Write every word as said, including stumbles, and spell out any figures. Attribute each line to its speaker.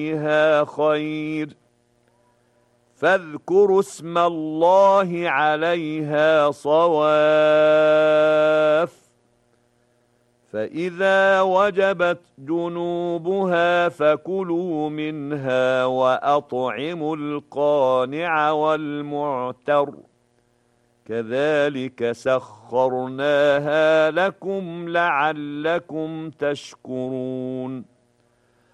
Speaker 1: فيها خير فاذكروا اسم الله عليها صواف فإذا وجبت جنوبها فكلوا منها وأطعموا القانع والمعتر كذلك سخرناها لكم لعلكم تشكرون